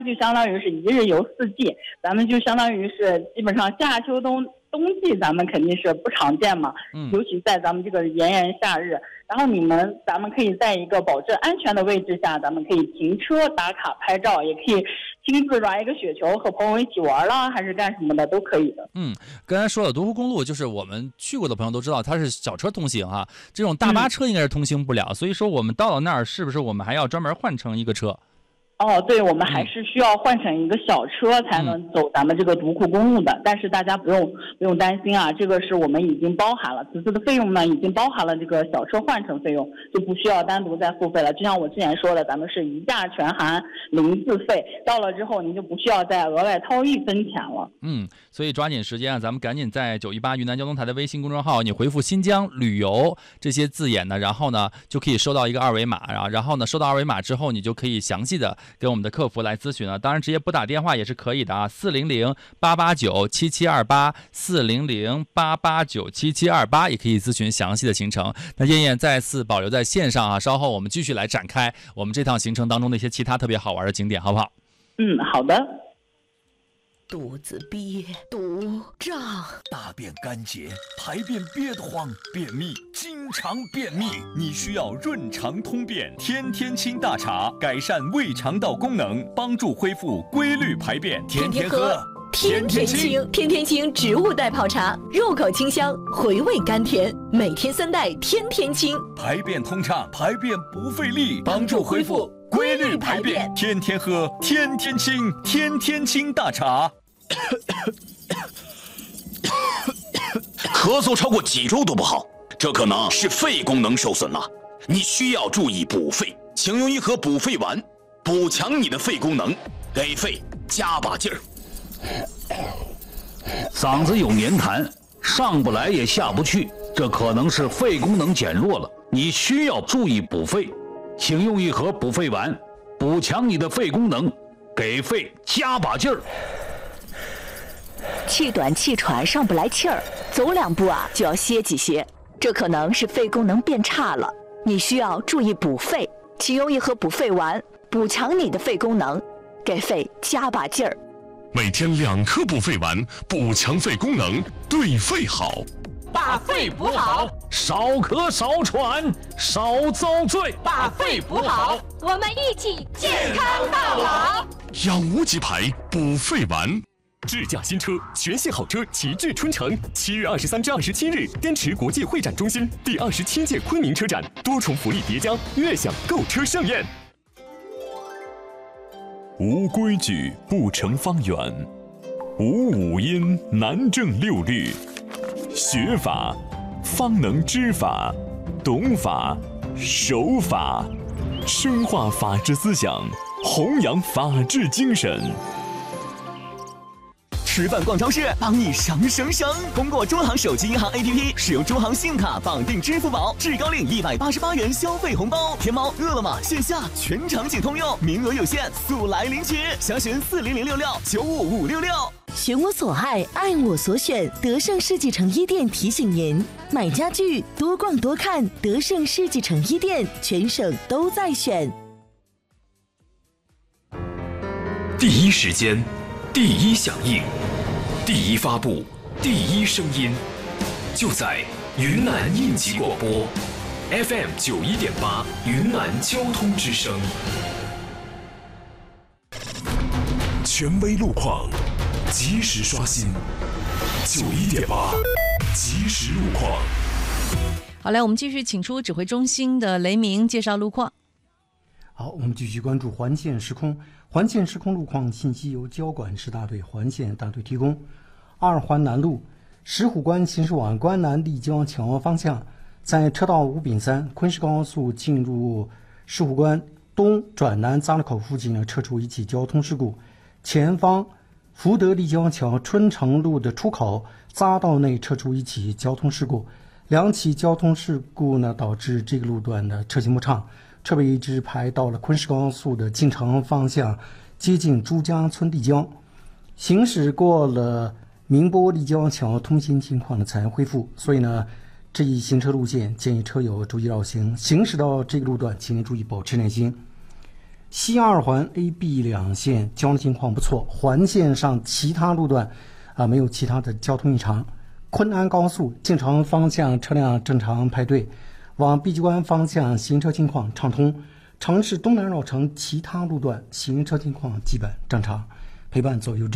就相当于是一日游四季，咱们就相当于是基本上夏秋冬季咱们肯定是不常见嘛，尤其在咱们这个炎炎夏日。然后咱们可以在一个保证安全的位置下，咱们可以停车打卡拍照，也可以亲自抓一个雪球和朋友一起玩啦，还是干什么的都可以的。 刚才说了独库公路，就是我们去过的朋友都知道它是小车通行哈，这种大巴车应该是通行不了，所以说我们到了那儿是不是我们还要专门换成一个车？ 对，我们还是需要换成一个小车才能走咱们这个独库公路的。但是大家不用担心啊，这个是我们已经包含了，此次的费用呢已经包含了这个小车换乘费用，就不需要单独再付费了。就像我之前说的，咱们是一价全含零自费，到了之后您就不需要再额外掏1分钱了。 所以抓紧时间啊，咱们赶紧在918云南交通台的微信公众号，你回复新疆旅游这些字眼呢，然后呢就可以收到一个二维码，然后呢收到二维码之后，你就可以详细的跟我们的客服来咨询了。当然直接拨打电话也是可以的啊，400-889-7728，400-889-7728也可以咨询详细的行程。那燕燕再次保留在线上啊，稍后我们继续来展开我们这趟行程当中的一些其他特别好玩的景点，好不好？ 好的。 肚子憋，肚胀， 大便干结，排便憋得慌，便秘，经常便秘，你需要润肠通便天天清大茶，改善胃肠道功能，帮助恢复规律排便，天天喝。 天天清，天天清植物袋泡茶，入口清香，回味甘甜，每天3袋，天天清， 排便通畅，排便不费力，帮助恢复规律排便，天天喝，天天清，天天清大茶。 咳嗽超过几周都不好，这可能是肺功能受损了，你需要注意补肺，请用一盒补肺丸，补强你的肺功能，给肺加把劲儿。 嗓子有黏痰，上不来也下不去，这可能是肺功能减弱了，你需要注意补肺，请用一盒补肺丸，补强你的肺功能，给肺加把劲儿。 气短气喘上不来气儿，走2步就要歇几歇，这可能是肺功能变差了，你需要注意补肺，请用一盒补肺丸，补强你的肺功能，给肺加把劲儿。 每天2颗补肺丸，补强肺功能，对肺好。 把肺补好， 少咳少喘少遭罪， 把肺补好，我们一起健康到老。 养无极牌补肺丸。 智驾新车，全系好车齐聚春城。7月23至27日，滇池国际会展中心第27届昆明车展，多重福利叠加，悦享购车盛宴。 无规矩不成方圆，无五音难正6律。学法方能知法，懂法守法，深化法治思想，弘扬法治精神。 吃饭逛超市，帮你省。通过中行手机银行 APP， 使用中行信用卡绑定支付宝，至高领188元消费红包。天猫、饿了么线下全场景通用，名额有限，速来领取。详询4006695566。 选我所爱，爱我所选。德胜世纪城一店提醒您：买家具多逛多看，德胜世纪城一店，全省都在选。 第一时间，第一响应，第一发布，第一声音，就在云南应急广播 FM 91.8云南交通之声。 权威路况，及时刷新91.8即时路况。 好嘞，我们继续请出指挥中心的雷鸣介绍路况。 好，我们继续关注环线时空。环线时空路况信息由交管市大队环线大队提供。2环南路石虎关行驶往关南立交桥方向，在车道5丙3昆石高速进入石虎关东转南匝路口附近呢，测出一起交通事故，前方福德立交桥春城路的出口匝道内测出一起交通事故，2起交通事故呢导致这个路段的车行不畅，车被一直排到了昆石高速的进城方向，接近朱家村立交，行驶过了明波立交桥通行情况呢才恢复，所以呢这一行车路线建议车友注意绕行，行驶到这个路段请您注意保持耐心。 西二环 A、B 两线交通情况不错，环线上其他路段没有其他的交通异常。昆安高速进城方向车辆正常排队，往碧鸡关方向行车情况畅通。城市东南绕城其他路段行车情况基本正常。陪伴左右